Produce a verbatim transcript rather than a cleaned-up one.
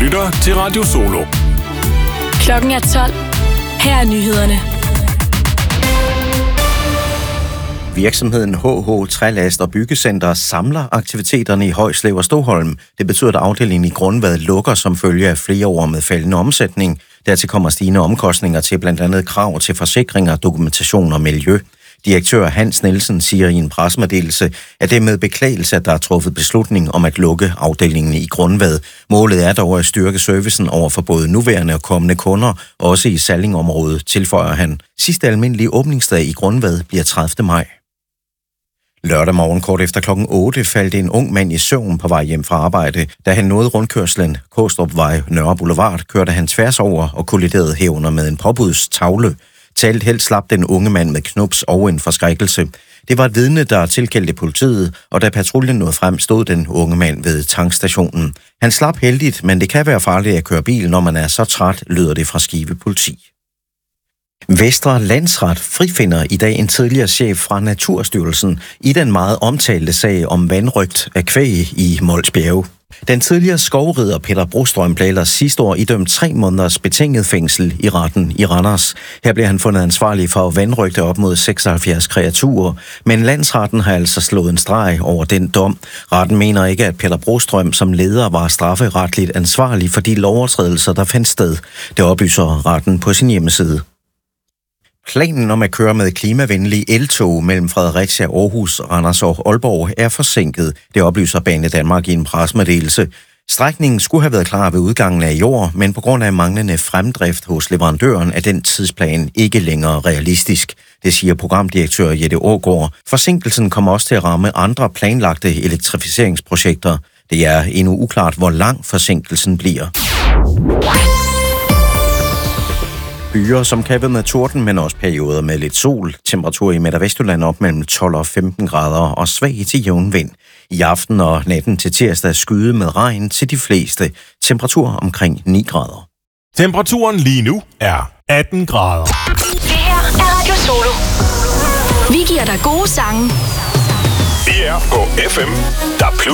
lytter til Radio Solo. Klokken er tolv. Her er nyhederne. Virksomheden H H Trælast og Byggecenter samler aktiviteterne i Højslev og Stoholm. Det betyder, at afdelingen i Grundvad lukker som følge af flere år med faldende omsætning. Dertil kommer stigende omkostninger til blandt andet krav til forsikringer, dokumentation og miljø. Direktør Hans Nielsen siger i en pressemeddelelse, at det er med beklagelse, at der er truffet beslutning om at lukke afdelingen i Grundvad. Målet er dog at styrke servicen over for både nuværende og kommende kunder, også i Salling-området, tilføjer han. Sidste almindelige åbningsdag i Grundvad bliver tredivte maj. Lørdag morgen kort efter klokken otte faldt en ung mand i søvn på vej hjem fra arbejde. Da han nåede rundkørslen Kåstrupvej Nørre Boulevard, kørte han tværs over og kolliderede herunder med en påbudstavle. Talt helt slap den unge mand med knups og en forskrækkelse. Det var et vidne, der tilkaldte politiet, og da patruljen nåede frem, stod den unge mand ved tankstationen. Han slap heldigt, men det kan være farligt at køre bil, når man er så træt, lyder det fra Skive Politi. Vestre Landsret frifinder i dag en tidligere chef fra Naturstyrelsen i den meget omtalte sag om vanrøgt af kvæg i Mols Bjerge. Den tidligere skovrider Peter Brostrøm blev ellers sidste år idømt tre måneders betinget fængsel i retten i Randers. Her blev han fundet ansvarlig for at vanrøgte op mod seksoghalvfjerds kreaturer, men landsretten har altså slået en streg over den dom. Retten mener ikke, at Peter Brostrøm som leder var strafferetligt ansvarlig for de lovovertrædelser, der fandt sted. Det oplyser retten på sin hjemmeside. Planen om at køre med klimavenlige eltog mellem Fredericia, Aarhus, Randers og Aalborg er forsinket. Det oplyser Banedanmark i en pressemeddelelse. Strækningen skulle have været klar ved udgangen af i år, men på grund af manglende fremdrift hos leverandøren er den tidsplan ikke længere realistisk. Det siger programdirektør Jette Aagaard. Forsinkelsen kommer også til at ramme andre planlagte elektrificeringsprojekter. Det er endnu uklart, hvor lang forsinkelsen bliver. Byer, som kan være med torden, men også perioder med lidt sol. Temperatur i Midt- og Vestjylland op mellem tolv og femten grader og svag til jævn vind. I aften og natten til tirsdag skyde med regn til de fleste. Temperatur omkring ni grader. Temperaturen lige nu er atten grader. Det her er Radio Solo. Vi giver dig gode sange. Vi er på F M, der plus